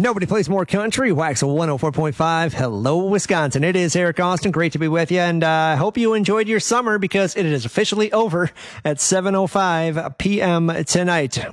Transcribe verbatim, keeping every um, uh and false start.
Nobody plays more country. Wax one oh four point five. Hello, Wisconsin. It is Eric Austin. Great to be with you. And I uh, hope you enjoyed your summer because it is officially over at seven oh five p.m. tonight.